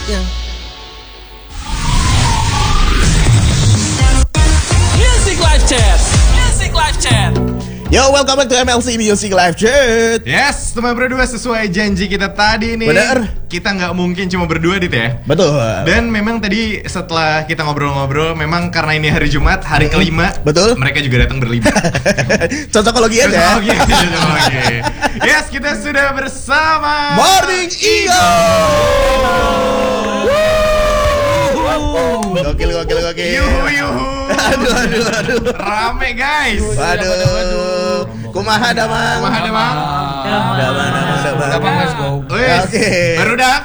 selanjutnya. Music Live Chat. Music Live Chat. Yo, welcome back to MLC Music Live Chat. Yes, teman berdua sesuai janji kita tadi nih. Bener. Kita nggak mungkin cuma berdua Dit ya. Betul. Dan memang tadi setelah kita ngobrol-ngobrol, memang karena ini hari Jumat, hari kelima. Betul. Mereka juga datang berlima. Cocokologi aja. Cocokologi. Yes, kita sudah bersama Morning Ego. Gokil. Yuhu. Aduh. Rame guys. Waduh. Kumaha damang. Damang. Let's go. Oke. Baru dak.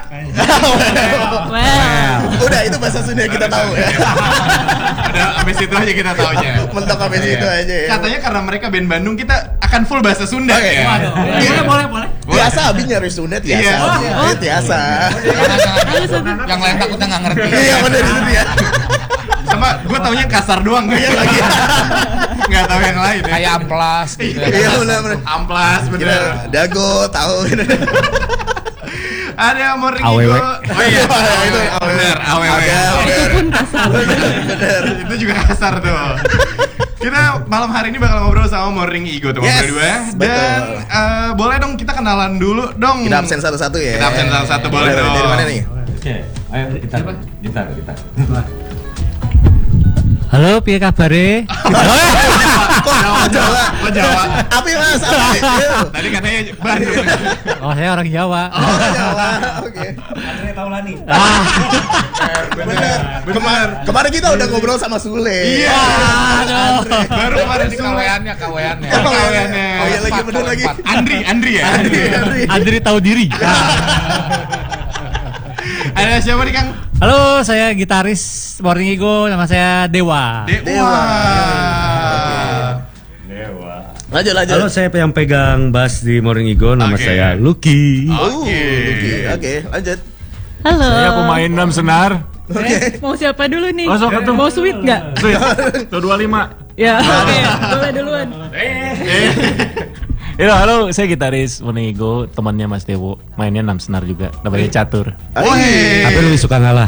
Udah, itu bahasa Sunda kita tahu ya. Udah sampai situ aja kita taunya. Mentok sampai situ aja ya. Katanya karena mereka band Bandung, kita akan full bahasa Sunda ya. Boleh. Biasa abi nyari Sunda biasa. Biasa. Yang lain takutnya nggak ngerti. Iya benar itu dia. Sama gue taunya kasar doang Iya lagi. Nggak tahu yang lain ya. Kayak amplas gitu. Iya benar. Amplas bener. Dago tahu. Ada Morning AWW. Ego. Oh iya, Itu bener, AWW. Itu pun kasar. Bener. Itu juga kasar tuh. Kita malam hari ini bakal ngobrol sama Morning Ego teman Yes, berdua. Dan betul. boleh dong kita kenalan dulu dong. Kita absen satu-satu ya. Kita absen satu-satu boleh dong. Dari mana nih? Oke, ayo gitar. Halo, piye kabare? Kok Jawa? Oh Jawa. Api mas, api. Tadi katanya Bandung. Oh, saya orang Jawa. Jawa, oke. Andre Taulani. Bener. Kemarin kita udah ngobrol sama Sule. Iya. Baru kemarin Di Sule. kaweannya. Oh iya lagi bener lagi. Andri ya. Andri tahu diri. Ada siapa nih Kang? Halo, saya gitaris Morning Ego, nama saya Dewa. Dewa. Lanjut. Halo, saya yang pegang bass di Morning Ego, nama Oke. saya Lucky. Oke, lanjut. Halo. Saya pemain drum senar. Mau siapa dulu nih? Oh, sok ketemu. Mau sweet nggak? Tuh 25. Ya, oke. Boleh duluan. Halo, saya gitaris Morning Ego, temannya Mas Dewo. Mainnya drum senar juga, namanya Catur. Tapi lebih suka ngalah.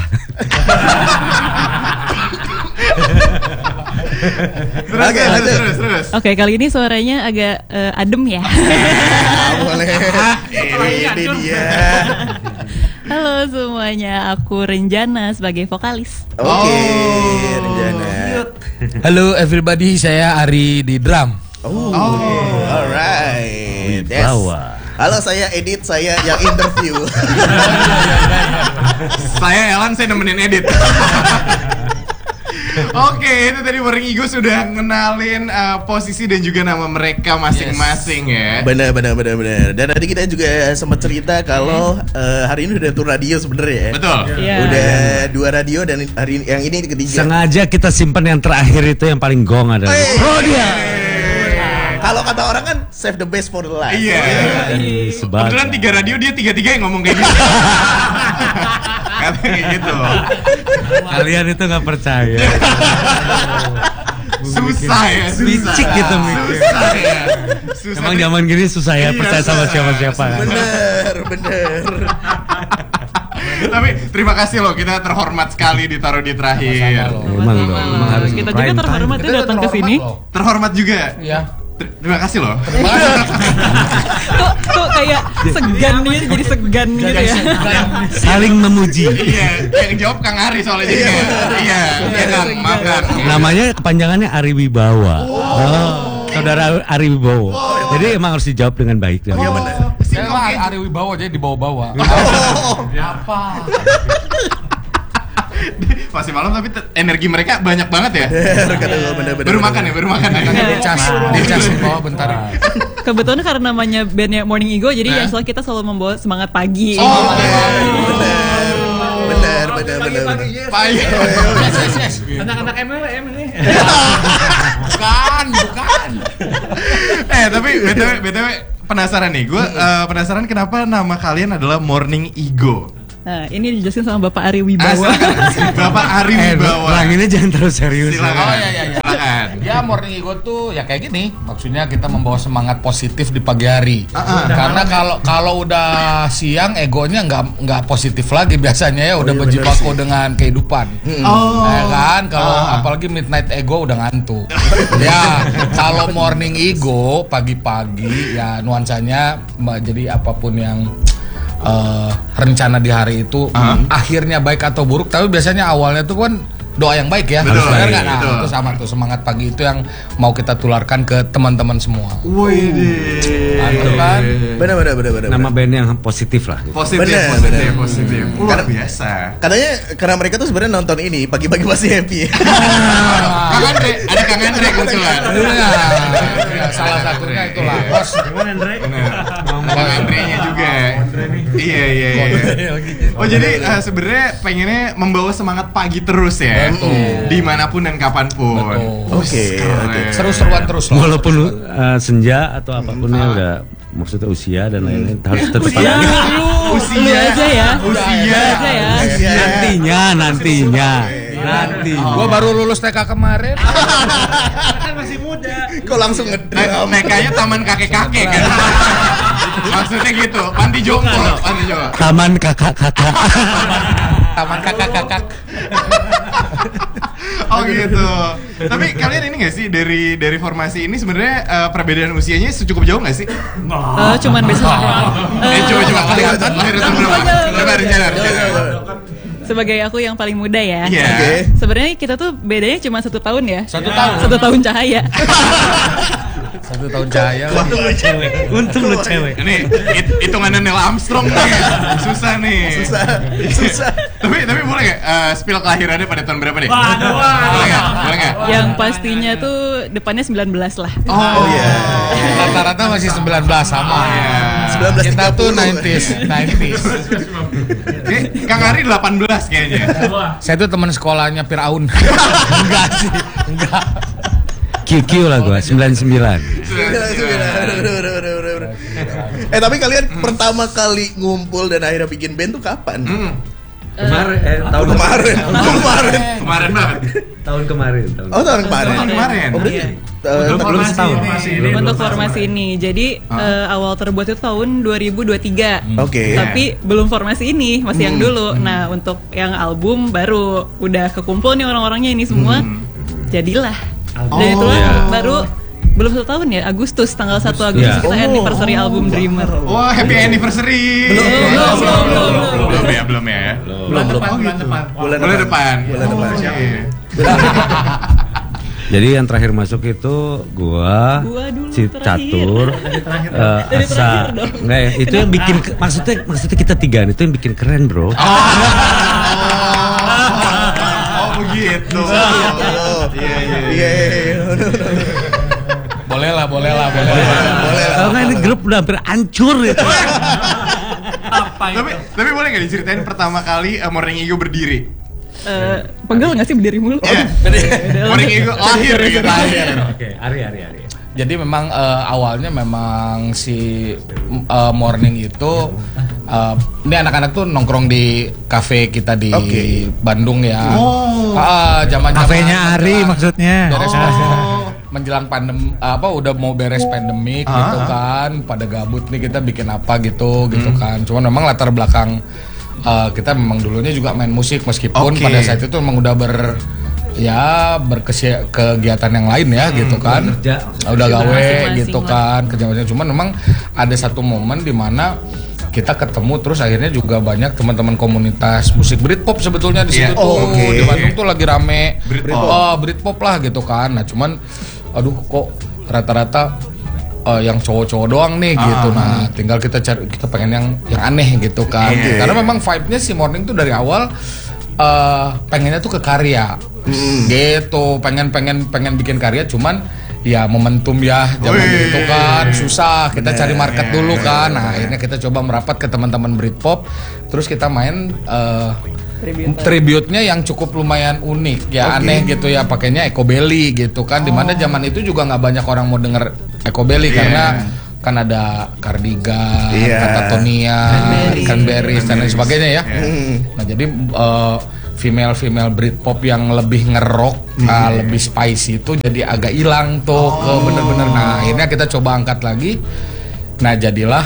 Terus. Oke, kali ini suaranya agak adem ya. Boleh. Ini dia. Halo semuanya, aku Renjana sebagai vokalis. Oke, Renjana. Halo everybody, saya Ari di drum. Alright. Wibawa. Halo, saya Edit, saya yang interview. Saya Elan, saya nemenin edit. Oke, itu tadi Morning Ego sudah ngenalin posisi dan juga nama mereka masing-masing ya. Bener. Dan tadi kita juga sempat cerita kalau hari ini udah tur radio sebenarnya ya. Betul. Iya. Udah 2 radio dan hari yang ini ketiga. Sengaja kita simpan yang terakhir itu yang paling gong adalah. Oh dia. Kalau kata orang kan save the best for the last. Iya. Kebetulan 3 radio dia 3-3 yang ngomong kayak gitu. Katanya kayak gitu. Kalian itu nggak percaya. Susah ya. Licik gitu mikir. Susah ya. Emang zaman gini susah ya percaya sama siapa-siapa kan. Bener. Tapi terima kasih loh, kita terhormat sekali ditaruh di terakhir. Emang dong, emang harus Kita juga prime terhormat time. tuh datang ke sini. Terhormat juga. Iya. Terima kasih loh. Kok kayak segan gitu, jadi segan gitu ya. Saling memuji. Iya, yang jawab Kang Ari soalnya jadi. Iya, Kang, maaf Kang. Namanya kepanjangannya Ari Wibawa. Saudara Ari Wibowo. Jadi emang harus dijawab dengan baik. Iya bener. Saya mah Ari Wibawa jadi dibawa-bawa. Apa? Masih malam tapi energi mereka banyak banget ya. Bener. Baru makan ya. Dicas di bawah bentar. Kebetulan karena namanya bandnya Morning Ego, jadi ya selalu kita selalu membawa semangat pagi. Bener. Pagi. Yes. Anak-anak MLM ini. Bukan. Tapi BTW penasaran nih. Gue penasaran kenapa nama kalian adalah Morning Ego. Nah, ini dijelasin sama Bapak Ari Wibawa. Bapak Ari Wibawa. Ulanginnya jangan terlalu serius. Silakan. Oh iya. Silakan. Ya Morning Ego tuh ya kayak gini. Maksudnya kita membawa semangat positif di pagi hari. Karena kalau udah siang egonya nggak positif lagi biasanya ya udah berjibaku dengan kehidupan. Ya kan kalau apalagi midnight ego udah ngantuk. Ya kalau Morning Ego pagi-pagi ya nuansanya jadi apapun yang rencana di hari itu akhirnya baik atau buruk, tapi biasanya awalnya tuh kan doa yang baik ya. Betul, Benar nggak? Nah, betul. itu sama tuh semangat pagi itu yang mau kita tularkan ke teman-teman semua. Wih, Mantap kan? Benar. Nama band yang positif lah. Positif. Luar biasa. Katanya karena mereka tuh sebenarnya nonton ini pagi-pagi pasti happy. Kang Andre, ada Kang Andre kebetulan. Iya, salah satunya itulah. Bos. Benar. Kang Andre-nya juga. Iya. Oh jadi sebenarnya pengennya membawa semangat pagi terus ya. Betul. Dimanapun dan kapanpun. Oke. Seru-seruan terus lah. Walaupun senja atau apapunnya udah maksudnya usia dan lain-lain harus tetap Usia. Lu aja ya. nantinya. Gua baru lulus TK kemarin. Kok langsung ngedrop? Nekanya taman kakek-kakek kan. Maksudnya gitu, panti jompo. Taman kakak-kakak. Taman kakak-kakak. Oh gitu. Tapi kalian ini nggak sih dari formasi ini sebenarnya perbedaan usianya cukup jauh nggak sih? Cuman besok. Coba kelihatan lahir tahun berapa? Coba rencana. Sebagai aku yang paling muda ya. Iya. Oke. Sebenarnya kita tuh bedanya cuma 1 tahun ya. 1 tahun. 1 tahun cahaya. 1 tahun cahaya. Untung lu cewek. Ini hitungannya Neil Armstrong nih. Susah nih. Susah. Tapi boleh nggak spill kelahirannya pada tahun berapa nih? Boleh nggak? Yang pastinya tuh depannya 19 lah. Oh iya. Rata-rata masih 19 sama. Iya. 19.30. Kita tuh 90s. Kang Ari 18 kayaknya. Saya tuh teman sekolahnya Firaun. Enggak sih. Enggak. QQ lah gua 99. Tapi kalian pertama kali ngumpul dan akhirnya bikin band tuh kapan? Tahun Kemarin. Kemarin banget. Tahun kemarin. Oh, tahun kemarin. Tahun kemarin. Oh, berarti Belum setahun. Untuk formasi ini. Jadi awal terbuat itu tahun 2023. Oke. Tapi belum formasi ini, masih yang dulu. Nah, untuk yang album baru udah kekumpul nih orang-orangnya ini semua. Jadilah. Dan itu baru belum 1 tahun ya, Agustus, tanggal 1 Agustus kita anniversary album Dreamer. Wah, happy anniversary. Belum ya. Bulan depan. Siap. Jadi yang terakhir masuk itu gua dulu Catur, Asa. dong. Enggak ya, itu yang bikin maksudnya kita 3 itu yang bikin keren, Bro. Oh, begitu. Iya. Boleh lah. Kalau nggak ini grup udah hampir hancur itu. Tapi boleh nggak diceritain pertama kali Morning Ego berdiri? Pegel nggak sih berdiri mulu? Morning Ego lahir gitu. Oke, Ari. Jadi memang awalnya memang si Morning itu ini anak-anak tuh nongkrong di kafe kita di Bandung ya. Zaman-zaman Kafenya Ari maksudnya. beres menjelang pandemi udah mau beres pandemik gitu kan, pada gabut nih kita bikin apa gitu kan. Cuman memang latar belakang kita memang dulunya juga main musik meskipun pada saat itu memang udah kegiatan yang lain ya gitu kan. Udah gawe Masing-masing gitu kan kerjanya. Cuman memang ada satu momen di mana kita ketemu terus akhirnya juga banyak teman-teman komunitas musik Britpop sebetulnya di situ tuh di Bandung tuh lagi rame Britpop lah gitu kan. Nah cuman aduh kok rata-rata yang cowok-cowok doang nih gitu. Nah tinggal kita pengen yang aneh gitu kan. Karena memang vibe-nya si Morning tuh dari awal pengennya tuh ke karya gitu, pengen bikin karya, cuman ya momentum ya zaman itu kan susah, kita cari market dulu kan. Nah akhirnya kita coba merapat ke teman-teman Britpop, terus kita main tribute-nya yang cukup lumayan unik ya, aneh gitu ya, pakainya Ecobelly gitu kan. Dimana zaman itu juga nggak banyak orang mau denger Ecobelly kan ada Cardigan, Iya. Katatonia, Cranberries dan lain sebagainya ya. Nah jadi female Britpop yang lebih ngerok, lebih spicy itu jadi agak hilang tuh ke bener-bener. Nah akhirnya kita coba angkat lagi. Nah jadilah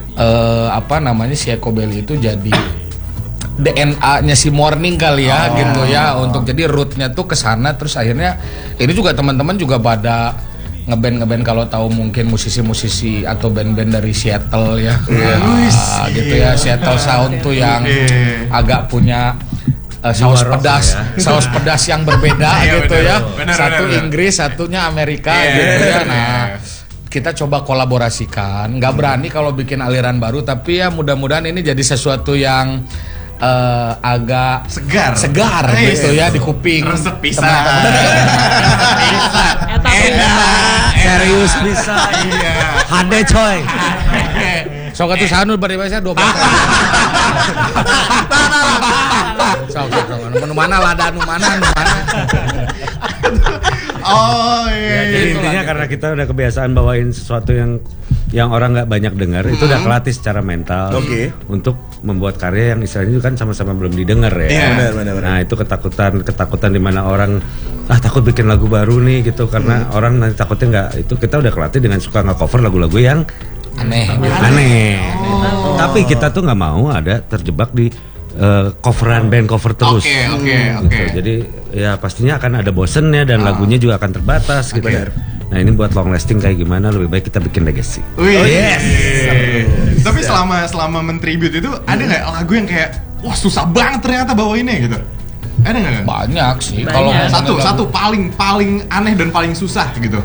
si Ecobelly itu jadi DNA-nya si Morning kali ya gitu ya, untuk jadi rootnya tuh ke sana. Terus akhirnya ini juga teman-teman juga pada ngeband kalau tahu mungkin musisi-musisi atau band-band dari Seattle ya, gitu ya, Seattle Sound tuh yang agak punya saus pedas, saus pedas yang berbeda gitu ya. Satu Inggris, satunya Amerika gitu ya. Nah kita coba kolaborasikan, nggak berani kalau bikin aliran baru, tapi ya mudah-mudahan ini jadi sesuatu yang agak segar gitu ya di kuping. Resep pisah. Serius bisa. Iya. Hade coy. Sok atuh sanul bari bae 12. Sok nu mana lada nu mana. Oh iya. Jadi intinya karena kita udah kebiasaan bawain sesuatu yang orang nggak banyak dengar, itu udah kelatih secara mental untuk membuat karya yang istilahnya itu kan sama-sama belum didengar ya. Benar. Nah itu ketakutan di mana orang takut bikin lagu baru nih gitu, karena orang nanti takutnya nggak, itu kita udah kelatih dengan suka nge-cover lagu-lagu yang aneh. Tapi kita tuh nggak mau ada terjebak di coveran band cover terus. Gitu. Jadi ya pastinya akan ada bosennya dan lagunya juga akan terbatas gitu. Nah ini buat long lasting kayak gimana, lebih baik kita bikin legacy. Tapi selama men-tribute itu ada nggak lagu yang kayak wah susah banget ternyata bawainnya gitu? Ada nggak? Banyak sih. Kalau satu paling aneh dan paling susah gitu.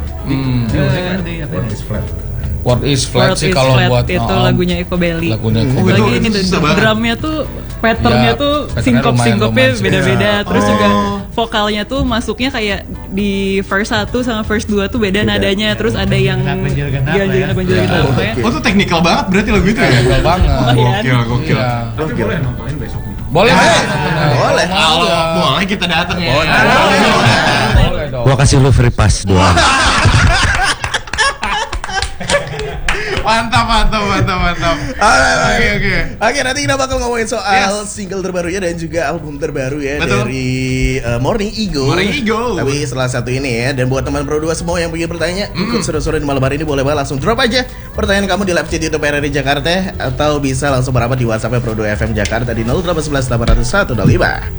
What is flat sih kalau buat itu lagunya Ecobelly. Lagunya Lagi ini tuh drumnya tuh patternnya tuh sinkopnya beda-beda. Terus juga vokalnya tuh masuknya kayak di verse 1 sama verse 2 tuh beda nadanya. Terus ada yang ganjil gitu. Oh tuh teknikal banget berarti lagu itu ya? Teknikal banget. Gokil. Tapi boleh nontonin besok nih. Boleh kita datang ya. Boleh dong. Gua kasih lu free pass doang. Mantap. Oke, nanti kita bakal ngomongin soal single terbarunya dan juga album terbaru ya. Betul. Dari Morning Ego. Tapi setelah satu ini ya. Dan buat teman Pro 2 semua yang pengen bertanya, ikut seru-seru di malam hari ini, boleh banget langsung drop aja pertanyaan kamu di live chat YouTube RRI Jakarta, atau bisa langsung merapat di WhatsApp Pro 2 FM Jakarta di 0811 801 25.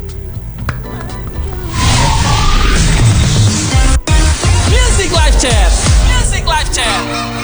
Music Live Chat.